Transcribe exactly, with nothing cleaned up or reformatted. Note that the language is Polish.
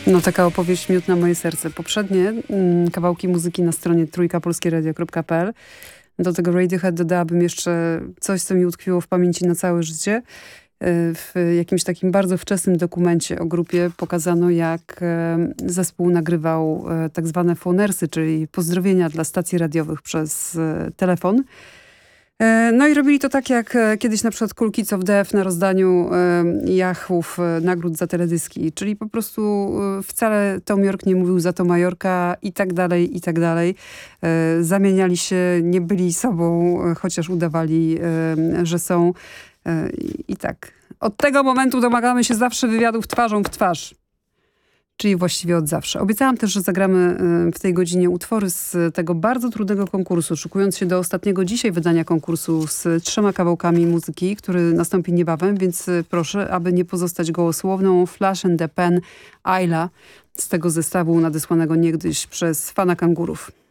No taka opowieść miód na moje serce. Poprzednie mm, kawałki muzyki na stronie trójka polskie radio kropka pe el. Do tego Radiohead dodałabym jeszcze coś, co mi utkwiło w pamięci na całe życie. W jakimś takim bardzo wczesnym dokumencie o grupie pokazano, jak zespół nagrywał tak zwane phonersy, czyli pozdrowienia dla stacji radiowych przez telefon. No i robili to tak, jak kiedyś na przykład Cool Kids of Death na rozdaniu jachów nagród za teledyski, czyli po prostu wcale Tom York nie mówił za to Majorka i tak dalej, i tak dalej. Zamieniali się, nie byli sobą, chociaż udawali, że są. I tak. Od tego momentu domagamy się zawsze wywiadów twarzą w twarz. Czyli właściwie od zawsze. Obiecałam też, że zagramy w tej godzinie utwory z tego bardzo trudnego konkursu, szykując się do ostatniego dzisiaj wydania konkursu z trzema kawałkami muzyki, który nastąpi niebawem, więc proszę, aby nie pozostać gołosłowną. Flash and the Pen, Ayla z tego zestawu nadesłanego niegdyś przez fana kangurów.